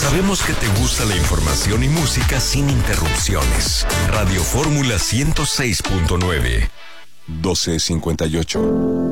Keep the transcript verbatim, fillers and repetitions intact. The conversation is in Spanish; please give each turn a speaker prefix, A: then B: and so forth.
A: Sabemos que te gusta la información y música sin interrupciones. Radio Fórmula ciento seis punto nueve.
B: doce cincuenta y ocho.